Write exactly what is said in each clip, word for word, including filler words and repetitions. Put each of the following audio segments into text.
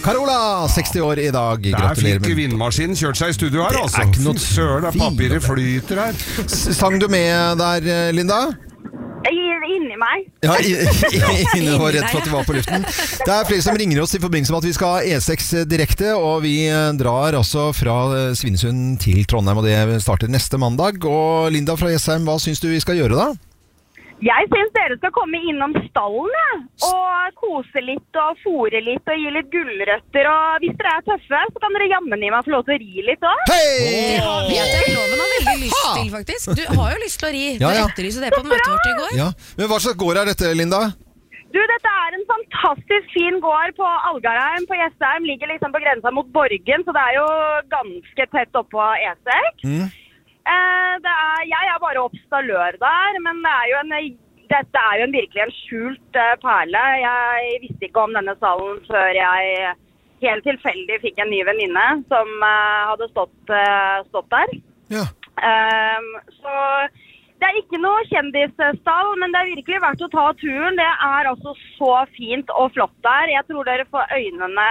Carola, seksti år i dag. Gratulerer. Der fikk vindmaskinen kjørt seg i studio her, altså. Det er ikke noe søren, det papiret flyter her. Sang du med der, Linda? Inni meg. Ja, inni var redd for at du var på luften. Det er flere som ringer oss i forbindelse med at vi skal ha E seks direkte, og vi drar altså fra Svinesund til Trondheim, og det starter neste mandag. Og Linda fra Jessheim, hva synes du vi skal gjøre da? Jeg synes dere skal komme innom stallen, ja. Og kose litt og fôre litt og gi litt gulrøtter. Og hvis dere er tøffe, så kan dere jammen i meg få lov til å ri litt også. Hei! Det har vi at loven har veldig lyst til, faktisk. Du har jo lyst til å ri. Du ja, ja. etterlyser det på møtet vårt i går. Ja. Men hva slags gård er dette, Linda? Du, dette er en fantastisk fin gård på Algarheim, på Jessheim. Ligger liksom på grensa mot Borgen, så det er jo ganske tett oppe på E seks. Mm. Eh, det er, jeg er bare oppstallør der, men det er jo en, dette er jo en virkelig en skjult uh, perle. Jeg visste ikke om denne salen før jeg helt tilfeldig fikk en ny venninne som uh, hadde stått, uh, stått der. Ja. Um, så det er ikke noe kjendisstall, men det er virkelig verdt å ta turen. Det er altså så fint og flott der. Jeg tror dere får øynene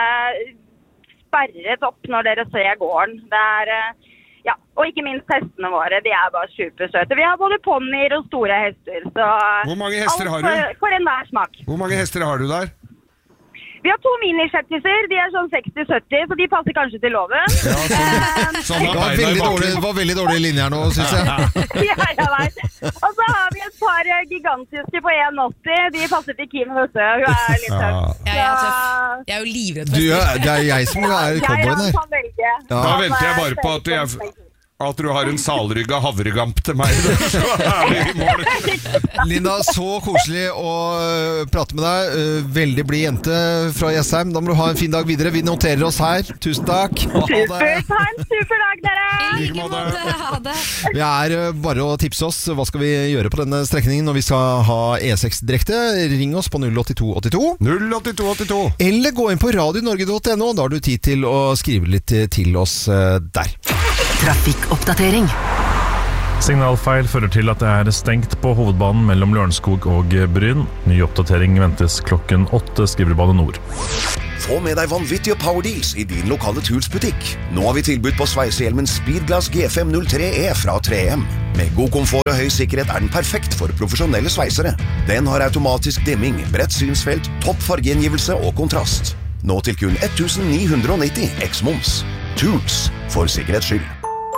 sperret opp når dere ser gården. Det er... Uh, Ja, og ikke minst hestene våre, de er bare supersøte. Vi har både ponnier og store hester, så... Hvor mange hester har du? For, for enhver smak. Hvor mange hester har du der? Vi har to minishettiser, de er sånn seksti sytti, så de passer kanskje til loven. Ja, sånn, sånn det, var veldig dårlig, det var veldig dårlig linje her nå, synes jeg. Ja, jeg vet. Og så har vi et par gigantiske på en åtti, de passer til Kim, vet du. Hun er litt tøff. Ja, jeg er tøff. Jeg er jo livredd for du, Det er jeg som er cowboyen her. Ja, da venter jeg bare på at jeg... At du har en salrygga havregamp til meg. Så er vi i mål. Linda, så koselig å prate med deg. Veldig blid jente fra Jessheim. Da må du ha en fin dag videre. Vi noterer oss her. Tusen takk. Supert. Ha en super dag, dere. I like måte. Ha det. Vi er bare å tipse oss. Hva skal vi gjøre på denne strekningen når vi skal ha E seks direkte? Ring oss på null åtte to åtte to. null åtte to åtte to. Eller gå inn på radio norge punktum no. Da har du tid til å skrive litt til oss der. Trafikkoppdatering. Signalfeil fører til at det er stengt på hovedbanen mellom Lørenskog og Bryn. Ny oppdatering ventes klokken åtte, skriver Bane Nor. Få med deg vanvittige power deals i din lokale Tools-butikk. Nå har vi tilbudt på sveisehjelmen Speedglass G fem null tre E fra tre M. Med god komfort og høy sikkerhet er den perfekt for profesjonelle sveisere. Den har automatisk dimming, bredt synsfelt, topp fargegjengivelse og kontrast. Nå til kun ett tusen ni hundre nitti eks-moms. Tools, for sikkerhets skyld.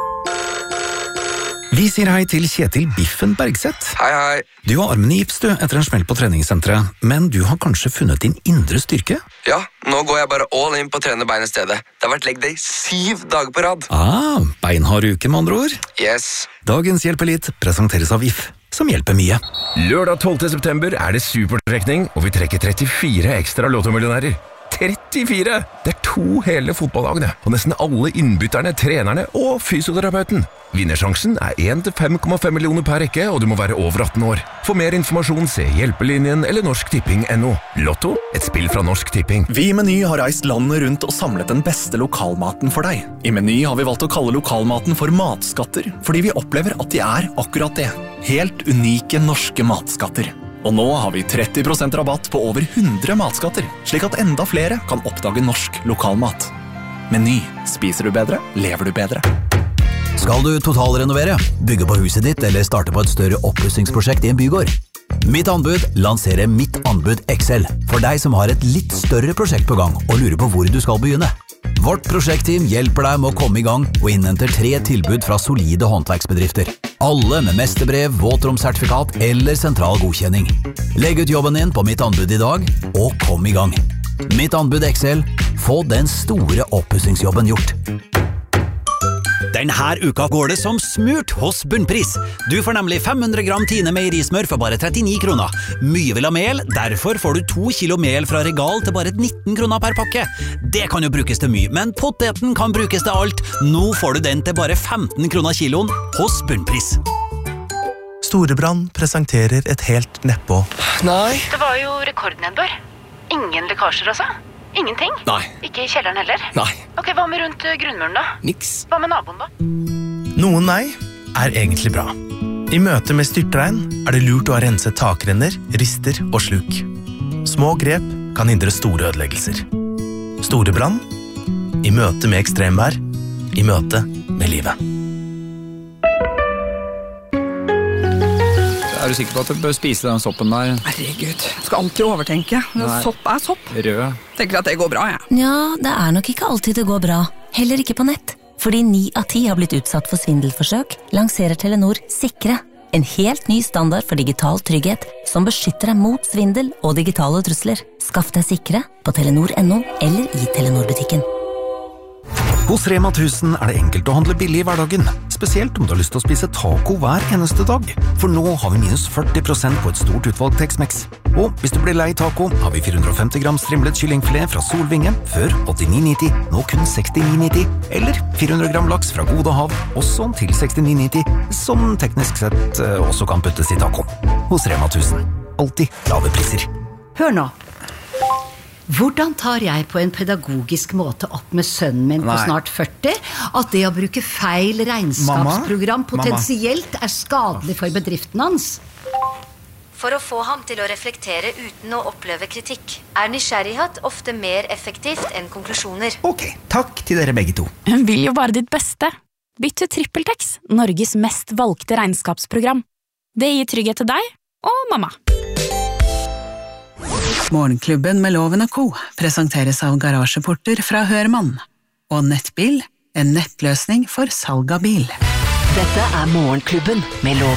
Vi sier hei til Kjetil Biffen Bergseth. Hei, hei. Du har armen i gips du, etter en smell på treningssenteret, men du har kanskje funnet din indre styrke? Ja, nå går jeg bare all in på å trene bein i stedet. Det har vært leg day syv dager på rad. Ah, beinhard uke med andre ord. Yes. Dagens Hjelp Elite presenteres av V I F, som hjelper mye. Lørdag tolvte september er det supertrekning, og vi trekker trettifire ekstra lottomillionærer. trettifire! Det er to hele fotballagene, og nesten alle innbytterne, trenerne og fysioterapeuten. Vinnersjansen er én til fem komma fem millioner per rekke, og du må være over atten år. For mer informasjon se Hjelpelinjen eller Norsk Tipping punktum no. Lotto, et spill fra Norsk Tipping. Vi i Meny har reist landet rundt og samlet den beste lokalmaten for deg. I Meny har vi valgt å kalle lokalmaten for matskatter, fordi vi opplever at de er akkurat det. Helt unike norske matskatter. Og nå har vi tretti prosent rabatt på over hundre matskatter, slik at enda flere kan oppdage norsk lokalmat. Meny. Spiser du bedre, lever du bedre. Skal du totalrenovere, bygge på huset ditt eller starte på et større oppussingsprosjekt i en bygård? Mitt anbud lanserer Mitt anbud X L for deg som har et litt større prosjekt på gang og lurer på hvor du skal begynne. Vårt prosjektteam hjelper deg med å komme i gang og innhenter tre tilbud fra solide håndverksbedrifter. Alle med mesterbrev, våtromsertifikat eller sentral godkjenning. Legg ut jobben din på Mitt anbud i dag, og kom i gang. Mitt anbud X L. Få den store oppussingsjobben gjort. Denne uka går det som smurt hos Bunnpris. Du får nemlig fem hundre gram Tine meierismør for bare trettini kroner. Mye vil ha mel, derfor får du to kilo mel fra Regal til bare nitten kroner per pakke. Det kan jo brukes til mye, men poteten kan brukes til alt. Nå får du den til bare femten kroner kiloen hos Bunnpris. Storebrand presenterer et helt nedpå. Nei. Det var jo rekordnedbør. Ingen lekkasjer altså. Ingenting? Nei. Ikke i kjelleren heller? Nei. Ok, hva med rundt grunnmuren da? Niks. Hva med naboen da? Noen nei er egentlig bra. I møte med styrtregn er det lurt å ha renset takrenner, rister og sluk. Små grep kan hindre store ødeleggelser. Store brann. I møte med ekstremvær. I møte med livet. Er du sikker på at du bør spise den soppen der? Herregud, jeg skal alltid overtenke. Sopp er sopp. Rød. Tenker at det går bra, jeg. Ja, det er nok ikke alltid det går bra. Heller ikke på nett. Fordi ni av ti har blitt utsatt for svindelforsøk, lanserer Telenor Sikre. En helt ny standard for digital trygghet, som beskytter deg mot svindel og digitale trusler. Skaff deg Sikre på telenor punktum no eller i Telenor-butikken. Hos Rema tusen er det enkelt å handle billig i hverdagen, spesielt om du har lyst til å spise taco hver eneste dag. For nå har vi minus førti prosent på et stort utvalg Tex-Mex. Og hvis du blir lei taco, har vi fire hundre og femti gram strimlet kyllingfilet fra Solvinge, før åttini nitti, nå kun sekstini nitti. Eller fire hundre gram laks fra Gode Hav, også til sekstini nitti, som teknisk sett eh, også kan puttes i taco. Hos Rema tusen. Alltid lave priser. Hør nå. Hvordan tar jeg på en pedagogisk måte opp med sønnen min på Nei. snart førti at det å bruke feil regnskapsprogram Mamma? potensielt er skadelig for bedriften hans? For å få ham til å reflektere uten å oppleve kritikk, er nysgjerrighet ofte mer effektivt enn konklusjoner. Ok, takk til dere begge to. Hun vil jo bare ditt beste. Bytt til TrippelTex, Norges mest valgte regnskapsprogram. Det gir trygghet til deg og mamma. Morgenklubben med Loven og Co. presenteres av garasjeporter fra Hørmann. Og Nettbil, en nettløsning for salg av bil. Dette er Morgenklubben med Loven